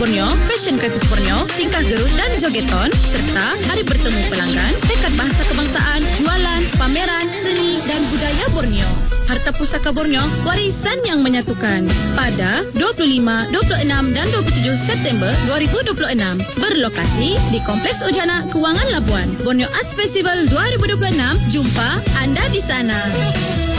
Borneo, Fashion Kreatif Borneo, Tingkah Gerut dan Jogeton, serta Hari Bertemu Pelanggan, Pekan Bahasa Kebangsaan, Jualan, Pameran, Seni dan Budaya Borneo. Harta Pusaka Borneo, warisan yang menyatukan. Pada 25, 26 dan 27 September 2026. Berlokasi di Kompleks Ujana Kewangan Labuan. Borneo Arts Festival 2026. Jumpa anda di sana.